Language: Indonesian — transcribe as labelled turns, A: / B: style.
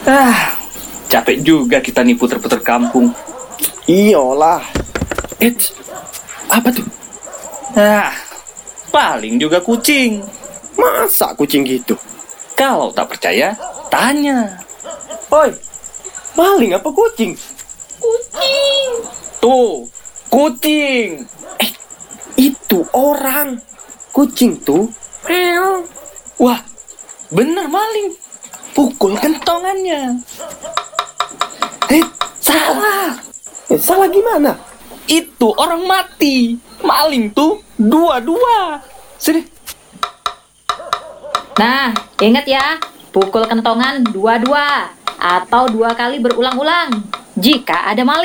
A: Ah, capek juga kita nih puter-puter kampung.
B: Iyalah.
A: Apa tuh? Ah, paling juga kucing.
B: Masa kucing gitu?
A: Kalau tak percaya, tanya.
B: Oi, maling apa kucing?
A: Tuh, kucing.
B: Itu orang. Kucing tuh.
A: Wah, bener maling. Pukul kentongannya. Salah.
B: Salah gimana?
A: Itu orang mati. Maling tuh dua-dua. Sini.
C: Nah, ingat ya, pukul kentongan dua-dua atau 2 kali berulang-ulang jika ada maling.